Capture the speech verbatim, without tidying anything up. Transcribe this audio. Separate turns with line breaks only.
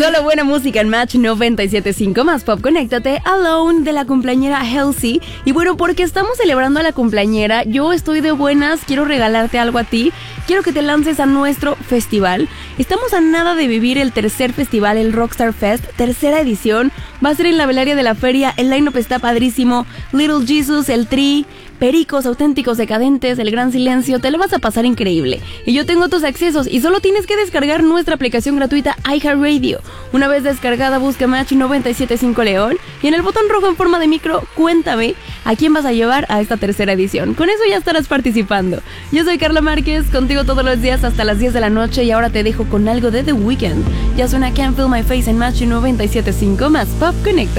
Solo buena música en Match noventa y siete punto cinco más Pop. Conéctate, Alone de la cumpleañera Halsey. Y bueno, porque estamos celebrando a la cumpleañera, yo estoy de buenas, quiero regalarte algo a ti. Quiero que te lances a nuestro festival. Estamos a nada de vivir el tercer festival, el Rockstar Fest, tercera edición. Va a ser en la velaria de la feria, el line-up está padrísimo. Little Jesus, el Tri, Pericos, Auténticos Decadentes, El Gran Silencio, te lo vas a pasar increíble. Y yo tengo tus accesos y solo tienes que descargar nuestra aplicación gratuita iHeartRadio. Una vez descargada, busca Match noventa y siete punto cinco León y en el botón rojo en forma de micro, cuéntame a quién vas a llevar a esta tercera edición. Con eso ya estarás participando. Yo soy Carla Márquez, contigo todos los días hasta las diez de la noche y ahora te dejo con algo de The Weeknd. Ya suena Can't Feel My Face en Match noventa y siete punto cinco más Pop. Conecta.